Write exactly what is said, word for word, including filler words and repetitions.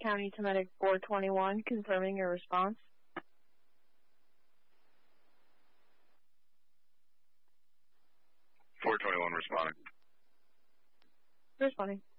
County to Medic four twenty-one, confirming your response. four twenty-one responding. Responding.